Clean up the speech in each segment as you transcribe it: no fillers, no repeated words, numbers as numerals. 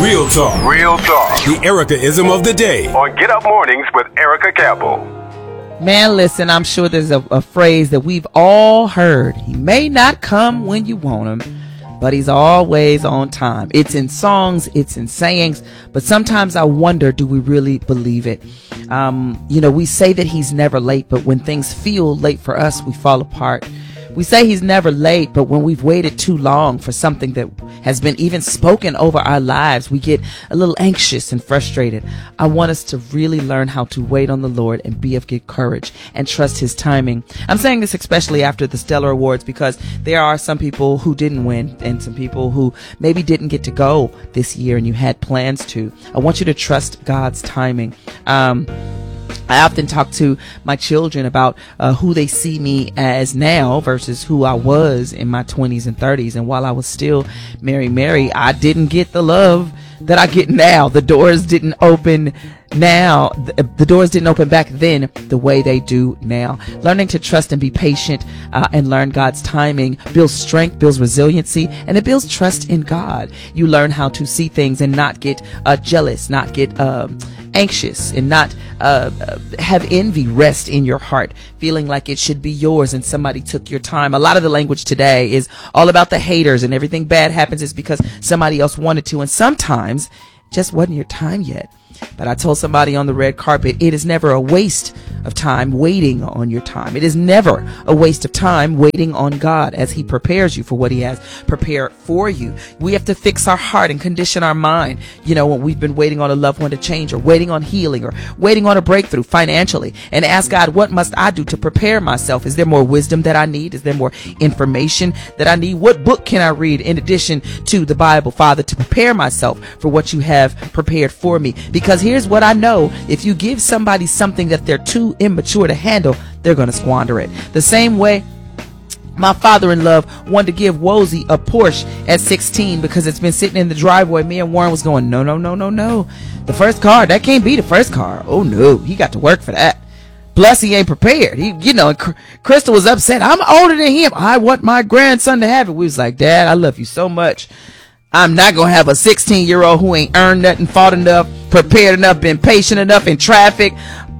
Real talk. Real talk. The Erica-ism of the day. On Get Up Mornings with Erica Campbell. Man, listen, I'm sure there's a phrase that we've all heard. He may not come when you want him, but he's always on time. It's in songs, it's in sayings, but sometimes I wonder, do we really believe it? We say that he's never late, but when things feel late for us, we fall apart. We say he's never late, but when we've waited too long for something that has been even spoken over our lives, we get a little anxious and frustrated. I want us to really learn how to wait on the Lord and be of good courage and trust his timing. I'm saying this especially after the Stellar Awards, because there are some people who didn't win and some people who maybe didn't get to go this year and you had plans to. I want you to trust God's timing. I often talk to my children about who they see me as now versus who I was in my 20s and 30s. And while I was still Mary, I didn't get the love that I get now. The doors didn't open now. The doors didn't open back then the way they do now. Learning to trust and be patient and learn God's timing builds strength, builds resiliency, and it builds trust in God. You learn how to see things and not get jealous, not get anxious, and not have envy rest in your heart, feeling like it should be yours and somebody took your time. A lot of the language today is all about the haters, and everything bad happens is because somebody else wanted to, and sometimes it just wasn't your time yet. But I told somebody on the red carpet, it is never a waste of time waiting on your time. It is never a waste of time waiting on God as he prepares you for what he has prepared for you. We have to fix our heart and condition our mind. When we've been waiting on a loved one to change, or waiting on healing, or waiting on a breakthrough financially, and ask God, what must I do to prepare myself? Is there more wisdom that I need? Is there more information that I need? What book can I read in addition to the Bible, Father, to prepare myself for what you have prepared for me? Because here's what I know. If you give somebody something that they're too immature to handle, they're going to squander it. The same way my father-in-law wanted to give Wozy a Porsche at 16 because it's been sitting in the driveway. Me and Warren was going, no. The first car, that can't be the first car. Oh, no. He got to work for that. Plus, he ain't prepared. Crystal was upset. I'm older than him. I want my grandson to have it. We was like, Dad, I love you so much. I'm not going to have a 16-year-old who ain't earned nothing, fought enough, prepared enough, been patient enough in traffic.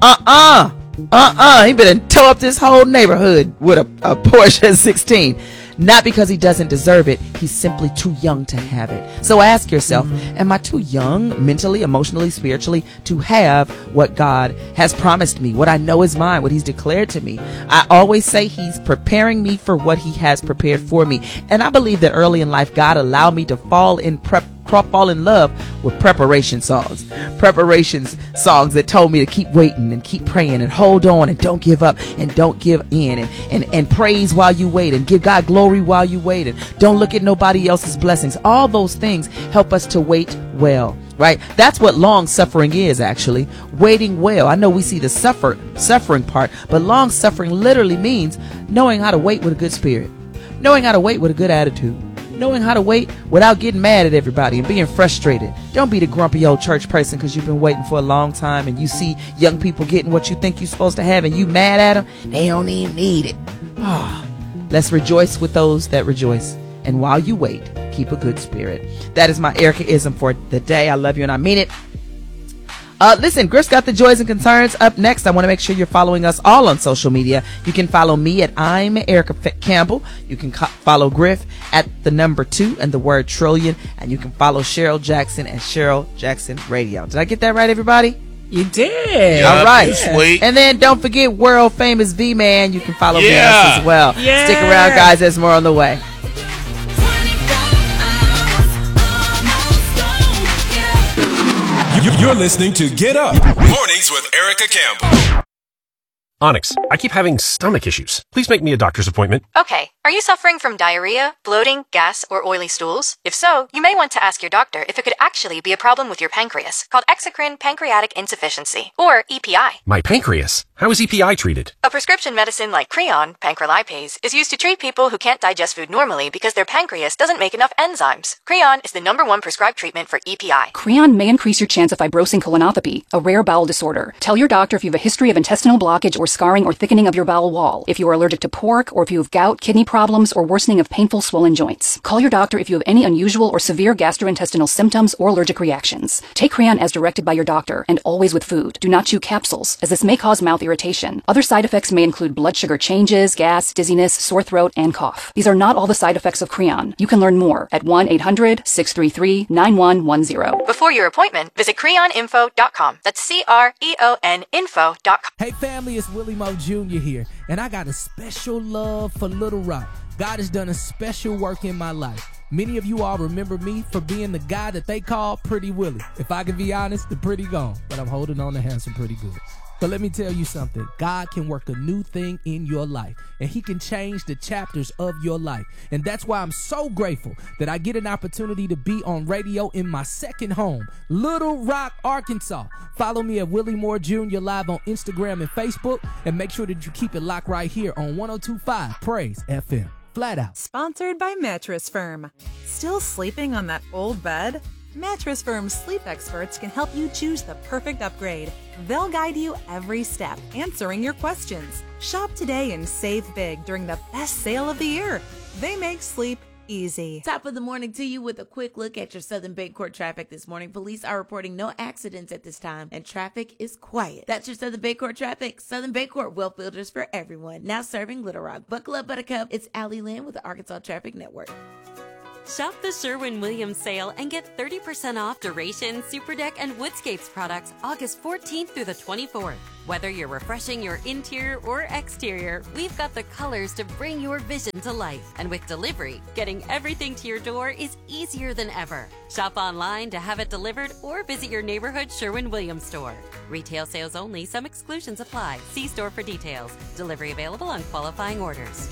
He better tow up this whole neighborhood with a Porsche at 16. Not because he doesn't deserve it. He's simply too young to have it. So ask yourself, am I too young mentally, emotionally, spiritually to have what God has promised me, what I know is mine, what he's declared to me? I always say he's preparing me for what he has prepared for me. And I believe that early in life, God allowed me to fall in love with preparation songs that told me to keep waiting and keep praying and hold on and don't give up and don't give in and praise while you wait and give God glory while you wait and don't look at nobody else's blessings. All those things help us to wait well, right? That's what long suffering is, actually. Waiting well. I know we see the suffering part, but long suffering literally means knowing how to wait with a good spirit, knowing how to wait with a good attitude, knowing how to wait without getting mad at everybody and being frustrated. Don't be the grumpy old church person because you've been waiting for a long time and you see young people getting what you think you're supposed to have and you mad at them. They don't even need it. Let's rejoice with those that rejoice. And while you wait, keep a good spirit. That is my Erica-ism for the day. I love you and I mean it. Listen, Griff's got the joys and concerns up next. I want to make sure you're following us all on social media. You can follow me at I'm Erica Campbell. You can follow Griff at the number 2 and the word trillion. And you can follow Cheryl Jackson at Cheryl Jackson Radio. Did I get that right, everybody? You did. Yep, all right. Sweet. And then don't forget world famous V-Man. You can follow us as well. Yeah. Stick around, guys. There's more on the way. You're listening to Get Up Mornings with Erica Campbell. Onyx, I keep having stomach issues. Please make me a doctor's appointment. Okay. Are you suffering from diarrhea, bloating, gas, or oily stools? If so, you may want to ask your doctor if it could actually be a problem with your pancreas, called exocrine pancreatic insufficiency, or EPI. My pancreas? How is EPI treated? A prescription medicine like Creon, pancrelipase, is used to treat people who can't digest food normally because their pancreas doesn't make enough enzymes. Creon is the #1 prescribed treatment for EPI. Creon may increase your chance of fibrosing colonopathy, a rare bowel disorder. Tell your doctor if you have a history of intestinal blockage or scarring or thickening of your bowel wall, if you are allergic to pork, or if you have gout, kidney problems, or worsening of painful swollen joints. Call your doctor if you have any unusual or severe gastrointestinal symptoms or allergic reactions. Take Creon as directed by your doctor and always with food. Do not chew capsules, as this may cause mouth irritation. Other side effects may include blood sugar changes, gas, dizziness, sore throat, and cough. These are not all the side effects of Creon. You can learn more at 1-800-633-9110. Before your appointment, visit creoninfo.com. That's CREON info.com. Hey family, it's Willie Mo Jr. here, and I got a special love for Little Rock. God has done a special work in my life. Many of you all remember me for being the guy that they call Pretty Willie. If I can be honest, the pretty gone, but I'm holding on to handsome pretty good. But let me tell you something. God can work a new thing in your life, and he can change the chapters of your life. And that's why I'm so grateful that I get an opportunity to be on radio in my second home, Little Rock, Arkansas. Follow me at Willie Moore Jr. live on Instagram and Facebook, and make sure that you keep it locked right here on 102.5 Praise FM. Flat out. Sponsored by Mattress Firm. Still sleeping on that old bed? Mattress Firm's sleep experts can help you choose the perfect upgrade. They'll guide you every step, answering your questions. Shop today and save big during the best sale of the year. They make sleep easy. Top of the morning to you with a quick look at your Southern Bayport traffic this morning. Police are reporting no accidents at this time, and traffic is quiet. That's your Southern Bayport traffic. Southern Bayport, well filters for everyone. Now serving Little Rock. Buckle up, Buttercup. It's Allie Lynn with the Arkansas Traffic Network. Shop the Sherwin-Williams sale and get 30% off Duration, Superdeck, and Woodscapes products August 14th through the 24th. Whether you're refreshing your interior or exterior, we've got the colors to bring your vision to life. And with delivery, getting everything to your door is easier than ever. Shop online to have it delivered or visit your neighborhood Sherwin-Williams store. Retail sales only. Some exclusions apply. See store for details. Delivery available on qualifying orders.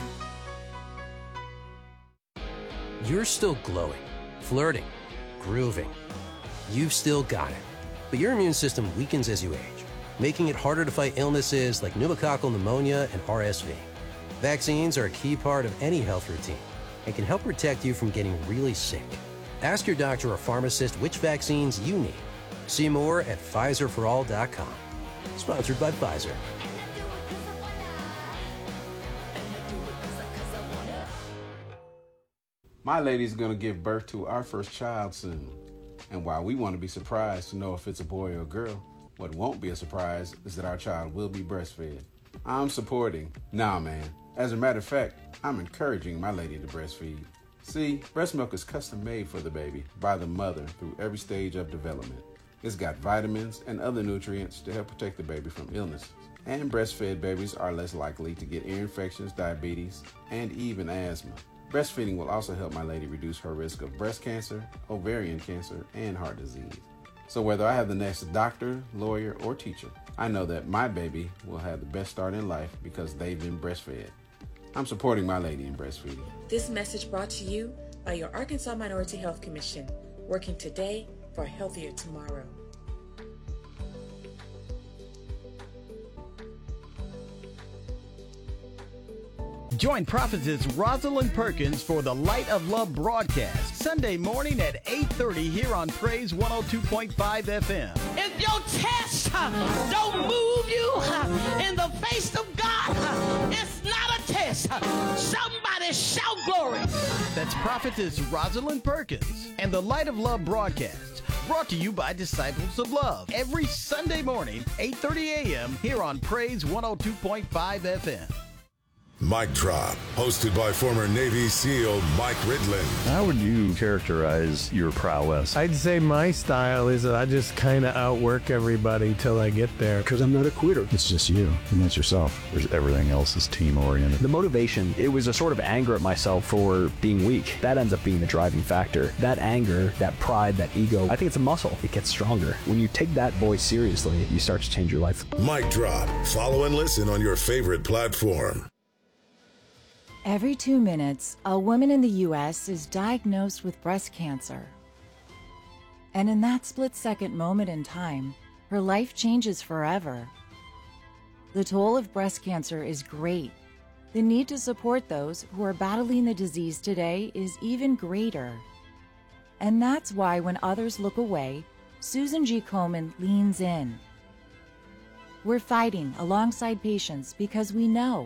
You're still glowing, flirting, grooving. You've still got it. But your immune system weakens as you age, making it harder to fight illnesses like pneumococcal pneumonia and RSV. Vaccines are a key part of any health routine and can help protect you from getting really sick. Ask your doctor or pharmacist which vaccines you need. See more at PfizerForAll.com. Sponsored by Pfizer. My lady's going to give birth to our first child soon. And while we want to be surprised to know if it's a boy or a girl, what won't be a surprise is that our child will be breastfed. I'm supporting. Nah, man. As a matter of fact, I'm encouraging my lady to breastfeed. See, breast milk is custom made for the baby by the mother through every stage of development. It's got vitamins and other nutrients to help protect the baby from illnesses. And breastfed babies are less likely to get ear infections, diabetes, and even asthma. Breastfeeding will also help my lady reduce her risk of breast cancer, ovarian cancer, and heart disease. So whether I have the next doctor, lawyer, or teacher, I know that my baby will have the best start in life because they've been breastfed. I'm supporting my lady in breastfeeding. This message brought to you by your Arkansas Minority Health Commission, working today for a healthier tomorrow. Join prophetess Rosalind Perkins for the Light of Love broadcast, Sunday morning at 8:30 here on Praise 102.5 FM. If your test don't move you in the face of God, it's not a test. Somebody shout glory. That's prophetess Rosalind Perkins and the Light of Love broadcast, brought to you by Disciples of Love, every Sunday morning, 8:30 a.m. here on Praise 102.5 FM. Mic Drop, hosted by former Navy SEAL Mike Ridlin. How would you characterize your prowess? I'd say my style is that I just kind of outwork everybody till I get there. Because I'm not a quitter. It's just you, and that's yourself. There's everything else is team-oriented. The motivation, it was a sort of anger at myself for being weak. That ends up being the driving factor. That anger, that pride, that ego, I think it's a muscle. It gets stronger. When you take that voice seriously, you start to change your life. Mic Drop. Follow and listen on your favorite platform. Every 2 minutes, a woman in the U.S. is diagnosed with breast cancer. And in that split-second moment in time, her life changes forever. The toll of breast cancer is great. The need to support those who are battling the disease today is even greater. And that's why when others look away, Susan G. Komen leans in. We're fighting alongside patients because we know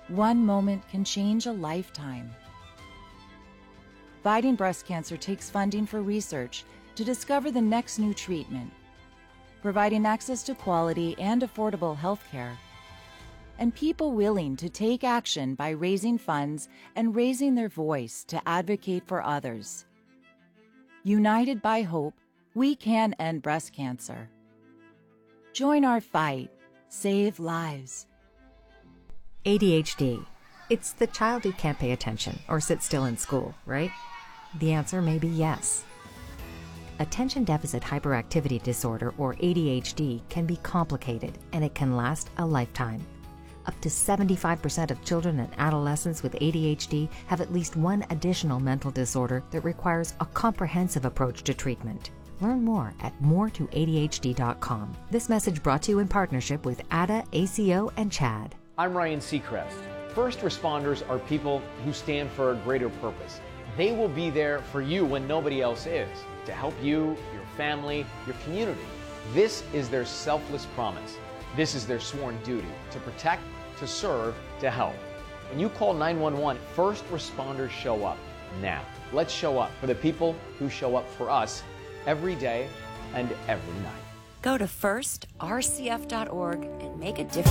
One moment can change a lifetime. Fighting breast cancer takes funding for research to discover the next new treatment, providing access to quality and affordable health care, and people willing to take action by raising funds and raising their voice to advocate for others. United by hope, we can end breast cancer. Join our fight. Save lives. ADHD. It's the child who can't pay attention or sit still in school, right? The answer may be yes. Attention Deficit Hyperactivity Disorder, or ADHD, can be complicated and it can last a lifetime. Up to 75% of children and adolescents with ADHD have at least one additional mental disorder that requires a comprehensive approach to treatment. Learn more at moretoadhd.com. This message brought to you in partnership with ADA, ACO, and CHAD. I'm Ryan Seacrest. First responders are people who stand for a greater purpose. They will be there for you when nobody else is, to help you, your family, your community. This is their selfless promise. This is their sworn duty, to protect, to serve, to help. When you call 911, first responders show up now. Let's show up for the people who show up for us every day and every night. Go to firstrcf.org and make a difference.